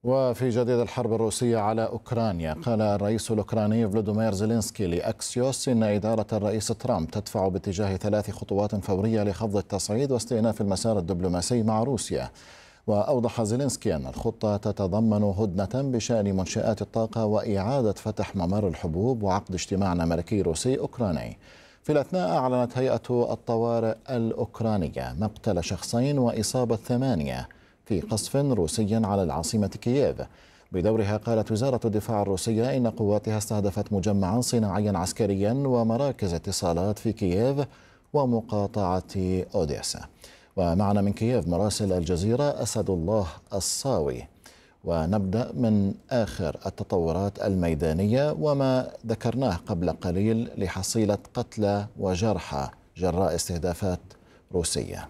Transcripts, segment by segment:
وفي جديد الحرب الروسية على أوكرانيا، قال الرئيس الأوكراني فلوديمير زيلينسكي لأكسيوس إن إدارة الرئيس ترامب تدفع باتجاه 3 خطوات فورية لخفض التصعيد واستئناف المسار الدبلوماسي مع روسيا. وأوضح زيلينسكي أن الخطة تتضمن هدنة بشأن منشآت الطاقة وإعادة فتح ممر الحبوب وعقد اجتماع ملكي روسي أوكراني. في الأثناء أعلنت هيئة الطوارئ الأوكرانية مقتل شخصين وإصابة 8 في قصف روسي على العاصمة كييف. بدورها قالت وزارة الدفاع الروسية إن قواتها استهدفت مجمعا صناعيا عسكريا ومراكز اتصالات في كييف ومقاطعة أوديسا. ومعنا من كييف مراسل الجزيرة أسد الله الصاوي، ونبدأ من آخر التطورات الميدانية وما ذكرناه قبل قليل لحصيلة قتلى وجرحى جراء استهدافات روسية.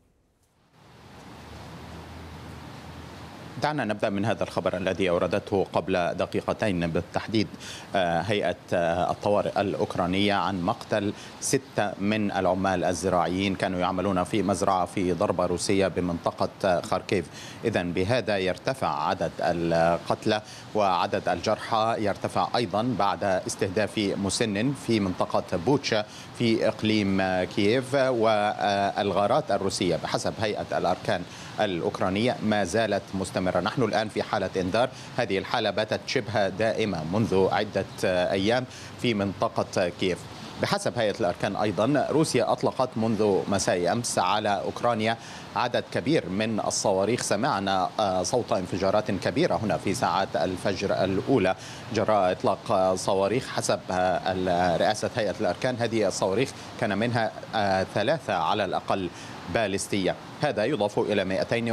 دعنا نبدأ من هذا الخبر الذي أوردته قبل دقيقتين بالتحديد هيئة الطوارئ الأوكرانية عن مقتل 6 من العمال الزراعيين كانوا يعملون في مزرعة في ضربة روسية بمنطقة خاركيف. إذن بهذا يرتفع عدد القتلى وعدد الجرحى يرتفع أيضا بعد استهداف مسن في منطقة بوتشا في إقليم كييف. والغارات الروسية بحسب هيئة الأركان الأوكرانية ما زالت مستمرة. نحن الآن في حالة إنذار، هذه الحالة باتت شبه دائمة منذ عدة أيام في منطقة كييف. بحسب هيئة الأركان أيضا روسيا أطلقت منذ مساء أمس على أوكرانيا عدد كبير من الصواريخ. سمعنا صوت انفجارات كبيرة هنا في ساعات الفجر الأولى جراء إطلاق صواريخ. حسب رئاسة هيئة الأركان هذه الصواريخ كان منها 3 على الأقل باليستية. هذا يضاف إلى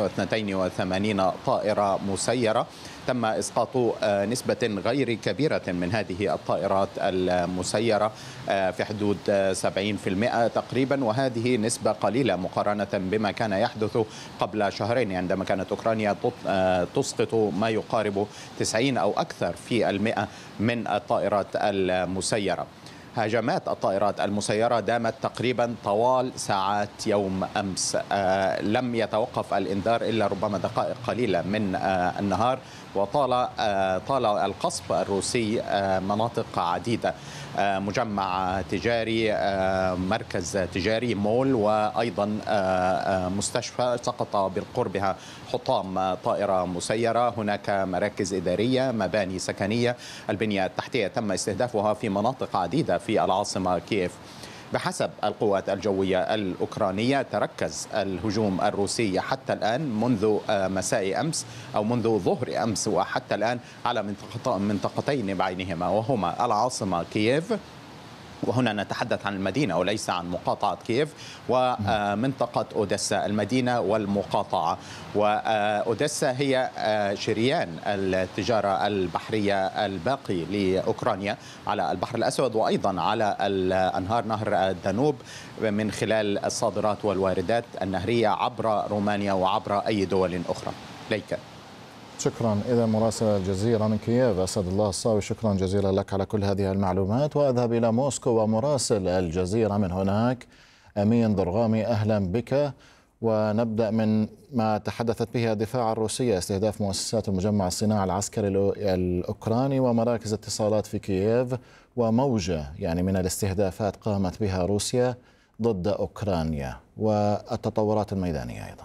282 طائرة مسيرة. تم إسقاط نسبة غير كبيرة من هذه الطائرات المسيرة في حدود 70% تقريبا، وهذه نسبة قليلة مقارنة بما كان يحدث قبل شهرين عندما كانت أوكرانيا تسقط ما يقارب 90 أو أكثر في المئة من الطائرات المسيرة. هجمات الطائرات المسيرة دامت تقريبا طوال ساعات يوم أمس. لم يتوقف الإنذار إلا ربما دقائق قليلة من النهار، وطال القصف الروسي مناطق عديدة، مجمع تجاري، مركز تجاري، مول، وأيضا مستشفى سقط بالقربها حطام طائرة مسيرة. هناك مراكز إدارية، مباني سكنية، البنية التحتية تم استهدافها في مناطق عديدة في العاصمة كييف. بحسب القوات الجوية الأوكرانية تركز الهجوم الروسي حتى الآن منذ مساء أمس أو منذ ظهر أمس وحتى الآن على منطقتين بعينهما، وهما العاصمة كييف، وهنا نتحدث عن المدينة وليس عن مقاطعة كييف، ومنطقة أوديسا، المدينة والمقاطعة. وأوديسا هي شريان التجارة البحرية الباقي لأوكرانيا على البحر الأسود وأيضا على الأنهار، نهر الدانوب، من خلال الصادرات والواردات النهرية عبر رومانيا وعبر أي دول أخرى. ليك. شكرا. إذا مراسل الجزيرة من كييف أسد الله الصاوي، شكرا جزيلا لك على كل هذه المعلومات. وأذهب إلى موسكو ومراسل الجزيرة من هناك أمين ضرغامي، أهلا بك. ونبدأ من ما تحدثت به الدفاع الروسية، استهداف مؤسسات المجمع الصناعي العسكري الأوكراني ومراكز اتصالات في كييف، وموجة من الاستهدافات قامت بها روسيا ضد أوكرانيا، والتطورات الميدانية أيضا.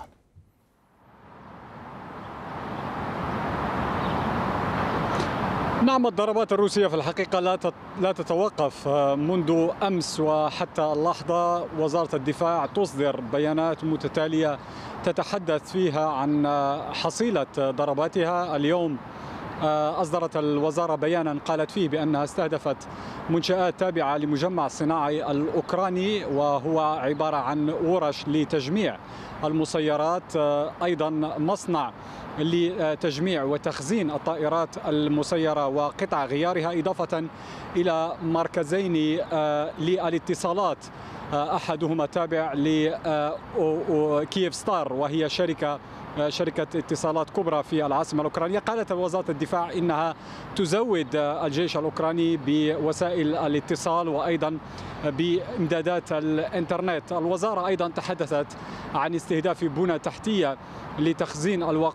نعم، الضربات الروسية في الحقيقة لا تتوقف. منذ أمس وحتى اللحظة وزارة الدفاع تصدر بيانات متتالية تتحدث فيها عن حصيلة ضرباتها. اليوم أصدرت الوزارة بيانا قالت فيه بأنها استهدفت منشآت تابعة لمجمع الصناعي الأوكراني، وهو عبارة عن ورش لتجميع المسيرات، أيضا مصنع لتجميع وتخزين الطائرات المسيرة وقطع غيارها، إضافة إلى مركزين للاتصالات، أحدهما تابع لكييف ستار وهي شركة اتصالات كبرى في العاصمة الأوكرانية. قالت وزارة الدفاع إنها تزود الجيش الأوكراني بوسائل الاتصال وأيضا بإمدادات الإنترنت. الوزارة أيضا تحدثت عن استهداف بنى تحتية لتخزين الوقود